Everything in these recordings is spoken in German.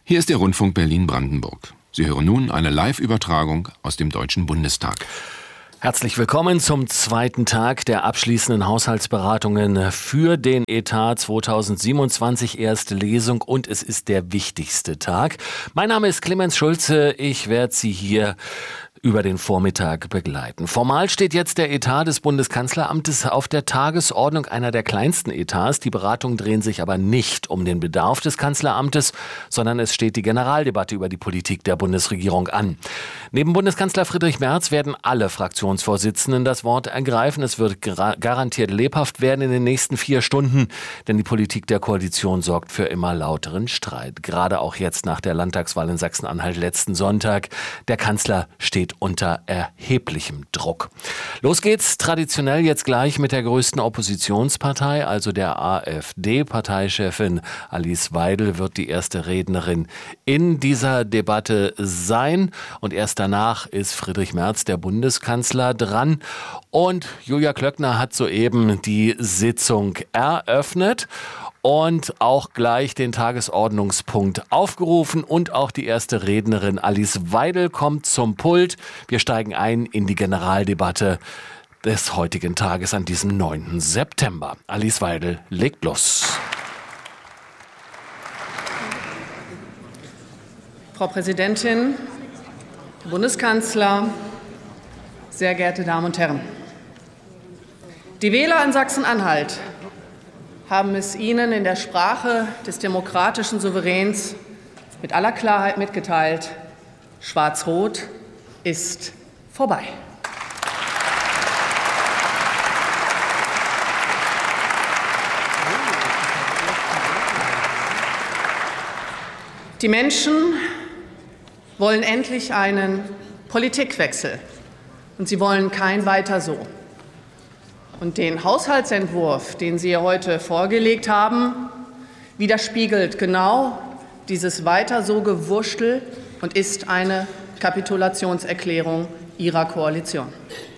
Hier ist der Rundfunk Berlin-Brandenburg. Sie hören nun eine Live-Übertragung aus dem Deutschen Bundestag. Herzlich willkommen zum zweiten Tag der abschließenden Haushaltsberatungen für den Etat 2027, erste Lesung, und es ist der wichtigste Tag. Mein Name ist Clemens Schulze, ich werde Sie hier über den Vormittag begleiten. Formal steht jetzt der Etat des Bundeskanzleramtes auf der Tagesordnung, einer der kleinsten Etats. Die Beratungen drehen sich aber nicht um den Bedarf des Kanzleramtes, sondern es steht die Generaldebatte über die Politik der Bundesregierung an. Neben Bundeskanzler Friedrich Merz werden alle Fraktionsvorsitzenden das Wort ergreifen. Es wird garantiert lebhaft werden in den nächsten 4 Stunden, denn die Politik der Koalition sorgt für immer lauteren Streit. Gerade auch jetzt nach der Landtagswahl in Sachsen-Anhalt letzten Sonntag. Der Kanzler steht unter erheblichem Druck. Los geht's traditionell jetzt gleich mit der größten Oppositionspartei, also der AfD. Parteichefin Alice Weidel wird die erste Rednerin in dieser Debatte sein. Und erst danach ist Friedrich Merz, der Bundeskanzler, dran. Und Julia Klöckner hat soeben die Sitzung eröffnet und auch gleich den Tagesordnungspunkt aufgerufen, und auch die erste Rednerin Alice Weidel kommt zum Pult. Wir steigen ein in die Generaldebatte des heutigen Tages an diesem 9. September. Alice Weidel legt los. Frau Präsidentin, Herr Bundeskanzler, sehr geehrte Damen und Herren! Die Wähler in Sachsen-Anhalt haben es Ihnen in der Sprache des demokratischen Souveräns mit aller Klarheit mitgeteilt: Schwarz-Rot ist vorbei. Die Menschen wollen endlich einen Politikwechsel, und sie wollen kein Weiter so. Und den Haushaltsentwurf, den Sie heute vorgelegt haben, widerspiegelt genau dieses Weiter-so-Gewurschtel und ist eine Kapitulationserklärung Ihrer Koalition.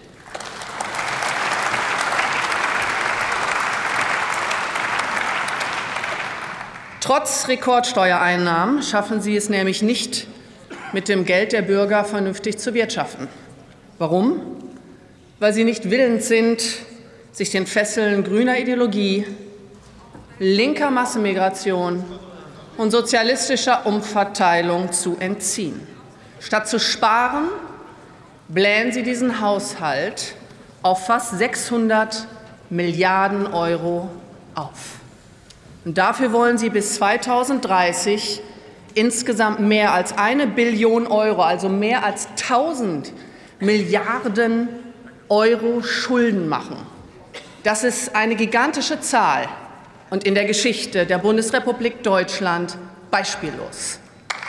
Trotz Rekordsteuereinnahmen schaffen Sie es nämlich nicht, mit dem Geld der Bürger vernünftig zu wirtschaften. Warum? Weil Sie nicht willens sind, sich den Fesseln grüner Ideologie, linker Massenmigration und sozialistischer Umverteilung zu entziehen. Statt zu sparen, blähen Sie diesen Haushalt auf fast 600 Milliarden Euro auf. Und dafür wollen Sie bis 2030 insgesamt mehr als 1 Billion Euro, also mehr als 1000 Milliarden Euro Schulden machen. Das ist eine gigantische Zahl und in der Geschichte der Bundesrepublik Deutschland beispiellos.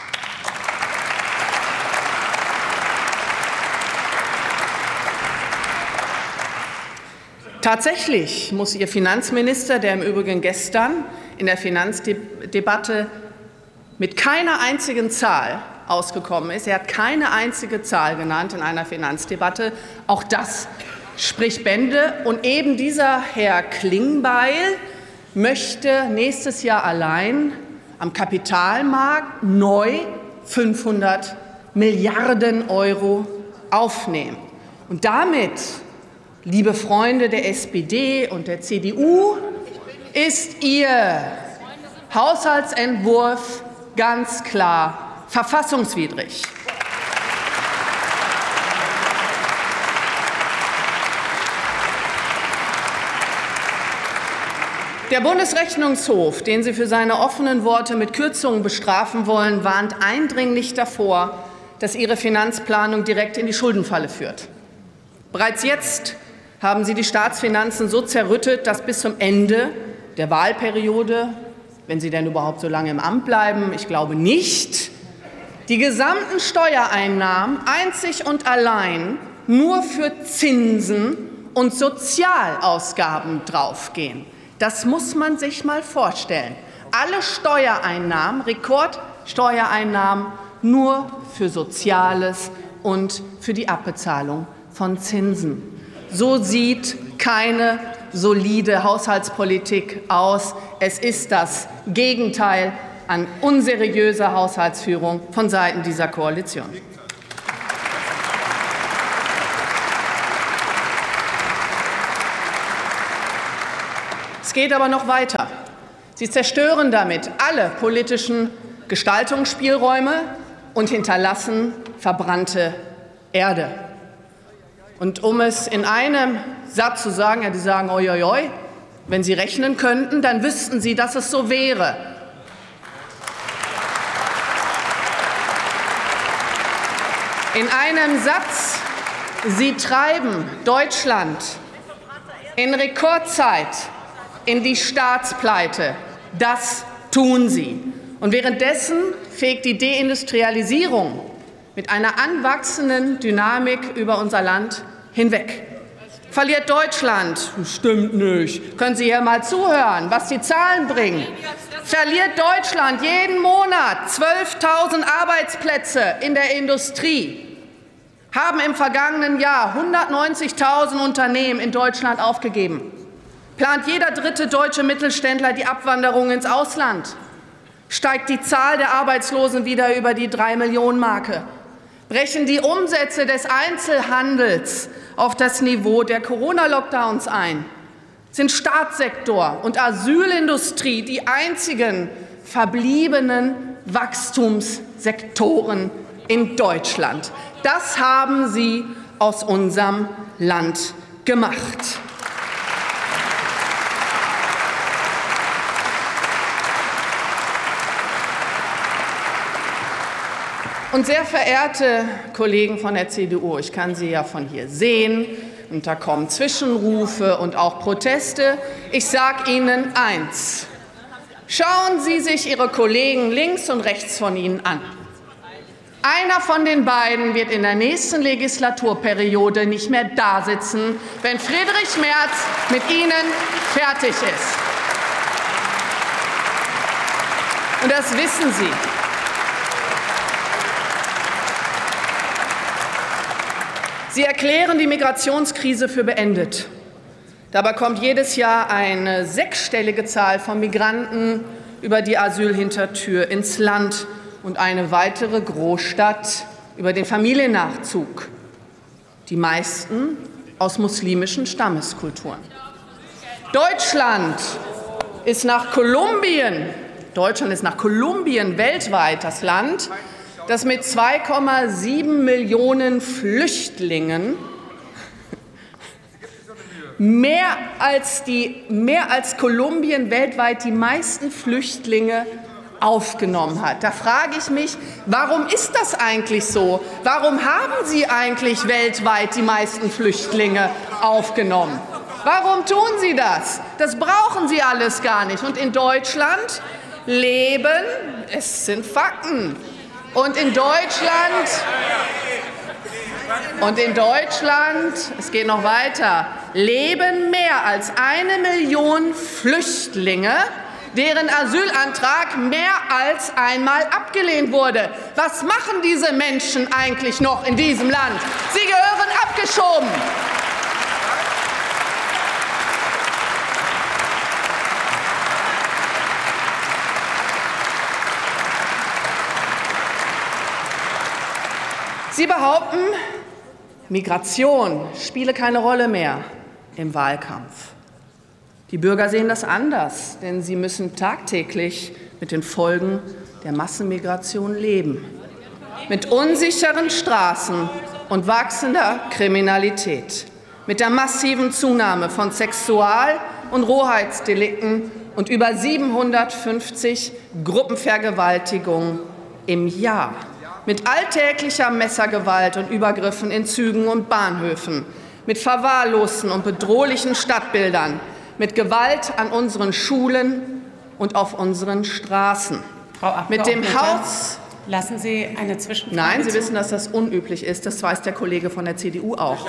Tatsächlich muss Ihr Finanzminister, der im Übrigen gestern in der Finanzdebatte mit keiner einzigen Zahl ausgekommen ist, er hat keine einzige Zahl genannt in einer Finanzdebatte, auch das spricht Bände. Und eben dieser Herr Klingbeil möchte nächstes Jahr allein am Kapitalmarkt neu 500 Milliarden Euro aufnehmen. Und damit, liebe Freunde der SPD und der CDU, ist Ihr Haushaltsentwurf ganz klar verfassungswidrig. Der Bundesrechnungshof, den Sie für seine offenen Worte mit Kürzungen bestrafen wollen, warnt eindringlich davor, dass Ihre Finanzplanung direkt in die Schuldenfalle führt. Bereits jetzt haben Sie die Staatsfinanzen so zerrüttet, dass bis zum Ende der Wahlperiode, wenn Sie denn überhaupt so lange im Amt bleiben, ich glaube nicht, die gesamten Steuereinnahmen einzig und allein nur für Zinsen und Sozialausgaben draufgehen. Das muss man sich mal vorstellen. Alle Steuereinnahmen, Rekordsteuereinnahmen, nur für Soziales und für die Abbezahlung von Zinsen. So sieht keine solide Haushaltspolitik aus. Es ist das Gegenteil an unseriöser Haushaltsführung von Seiten dieser Koalition. Es geht aber noch weiter. Sie zerstören damit alle politischen Gestaltungsspielräume und hinterlassen verbrannte Erde. Und um es in einem Satz zu sagen, ja, die sagen, oi, oi, oi, wenn Sie rechnen könnten, dann wüssten Sie, dass es so wäre. In einem Satz, Sie treiben Deutschland in Rekordzeit in die Staatspleite. Das tun Sie. Und währenddessen fegt die Deindustrialisierung mit einer anwachsenden Dynamik über unser Land hinweg. Verliert Deutschland? Stimmt nicht. Können Sie hier mal zuhören, was die Zahlen bringen? Verliert Deutschland jeden Monat 12.000 Arbeitsplätze in der Industrie? Haben im vergangenen Jahr 190.000 Unternehmen in Deutschland aufgegeben? Plant jeder dritte deutsche Mittelständler die Abwanderung ins Ausland? Steigt die Zahl der Arbeitslosen wieder über die 3-Millionen-Marke? Brechen die Umsätze des Einzelhandels auf das Niveau der Corona-Lockdowns ein? Sind Staatssektor und Asylindustrie die einzigen verbliebenen Wachstumssektoren in Deutschland? Das haben Sie aus unserem Land gemacht. Und sehr verehrte Kollegen von der CDU, ich kann Sie ja von hier sehen, und da kommen Zwischenrufe und auch Proteste. Ich sage Ihnen eins: Schauen Sie sich Ihre Kollegen links und rechts von Ihnen an. Einer von den beiden wird in der nächsten Legislaturperiode nicht mehr dasitzen, wenn Friedrich Merz mit Ihnen fertig ist. Und das wissen Sie. Sie erklären die Migrationskrise für beendet. Dabei kommt jedes Jahr eine 6-stellige Zahl von Migranten über die Asylhintertür ins Land und eine weitere Großstadt über den Familiennachzug. Die meisten aus muslimischen Stammeskulturen. Deutschland ist nach Kolumbien weltweit das Land, das mit 2,7 Millionen Flüchtlingen mehr als Kolumbien weltweit die meisten Flüchtlinge aufgenommen hat. Da frage ich mich, warum ist das eigentlich so? Warum haben Sie eigentlich weltweit die meisten Flüchtlinge aufgenommen? Warum tun Sie das? Das brauchen Sie alles gar nicht. Und in Deutschland leben, es sind Fakten, und in Deutschland, es geht noch weiter, leben mehr als 1 Million Flüchtlinge, deren Asylantrag mehr als einmal abgelehnt wurde. Was machen diese Menschen eigentlich noch in diesem Land? Sie gehören abgeschoben. Sie behaupten, Migration spiele keine Rolle mehr im Wahlkampf. Die Bürger sehen das anders, denn sie müssen tagtäglich mit den Folgen der Massenmigration leben. Mit unsicheren Straßen und wachsender Kriminalität, mit der massiven Zunahme von Sexual- und Rohheitsdelikten und über 750 Gruppenvergewaltigungen im Jahr. Mit alltäglicher Messergewalt und Übergriffen in Zügen und Bahnhöfen, mit verwahrlosten und bedrohlichen Stadtbildern, mit Gewalt an unseren Schulen und auf unseren Straßen. Frau Abgeordnete, mit dem Haus. Lassen Sie eine Zwischenfrage. Nein, Sie wissen, dass das unüblich ist. Das weiß der Kollege von der CDU auch.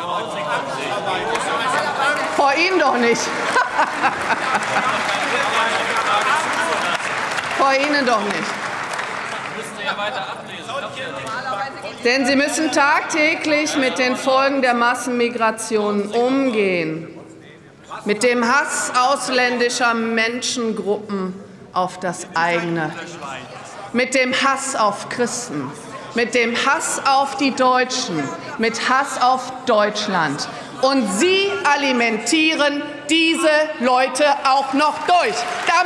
Vor Ihnen doch nicht. Vor Ihnen doch nicht. Denn Sie müssen tagtäglich mit den Folgen der Massenmigration umgehen, mit dem Hass ausländischer Menschengruppen auf das eigene, mit dem Hass auf Christen, mit dem Hass auf die Deutschen, mit Hass auf Deutschland. Und Sie alimentieren diese Leute auch noch durch.